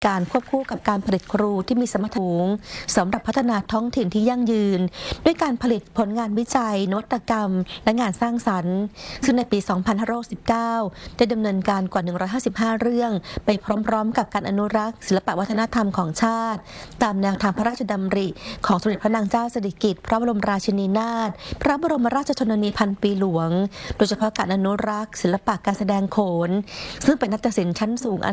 การควบคู่กับการผลิตครูที่มีสมรรถนะสำหรับพัฒนาท้องถิ่นที่ยั่งยืนด้วยการผลิตผลงานวิจัยนวัตกรรมและงานสร้างสรรค์ซึ่งในปี 2519 ได้ดำเนินการกว่า 155 เรื่องไปพร้อมๆกับการอนุรักษ์ศิลปวัฒนธรรมของชาติตามแนวทางพระราชดำริของสมเด็จพระนางเจ้าสิริกิติ์พระบรมราชินีนาถพระบรมราชชนนีพันปีหลวงโดยเฉพาะการอนุรักษ์ศิลปะการแสดงโขนซึ่งเป็นนาฏศิลป์ชั้นสูง